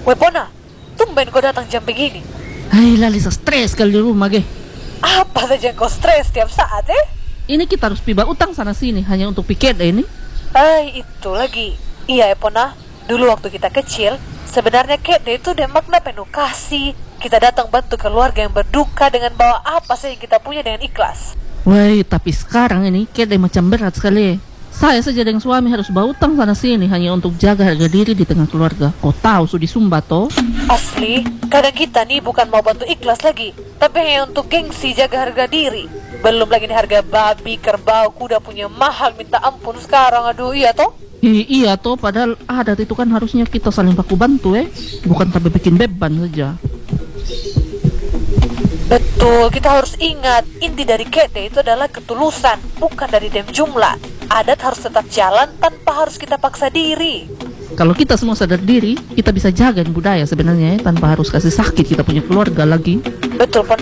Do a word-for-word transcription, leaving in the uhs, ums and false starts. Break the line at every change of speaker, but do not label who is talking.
Wepona, tumben kau datang jam begini.
Hai Lalisa, stres kali di rumah ge.
Apa saja kau stres tiap saat eh?
Ini kita harus piba utang sana sini hanya untuk piket ini.
Ay, itu lagi. Iya Epona, dulu waktu kita kecil, sebenarnya kede itu dia makna penuh kasih. Kita datang bantu keluarga yang berduka dengan bawa apa saja yang kita punya dengan ikhlas.
Woi, tapi sekarang ini kede macam berat sekali. Saya saja dengan suami harus bawa utang sana sini hanya untuk jaga harga diri di tengah keluarga. Kau tahu Sudi Sumba toh?
Asli, kadang kita nih bukan mau bantu ikhlas lagi, tapi hanya untuk gengsi jaga harga diri. Belum lagi nih harga babi, kerbau, kuda punya mahal minta ampun sekarang. Aduh, iya toh?
I iya toh, padahal adat itu kan harusnya kita saling baku bantu eh. Bukan tapi bikin beban saja.
Betul, kita harus ingat inti dari kete itu adalah ketulusan, bukan dari dem jumlah. Adat harus tetap jalan tanpa harus kita paksa diri.
Kalau kita semua sadar diri, kita bisa jaga budaya sebenarnya ya, tanpa harus kasih sakit kita punya keluarga lagi.
Betul Pon,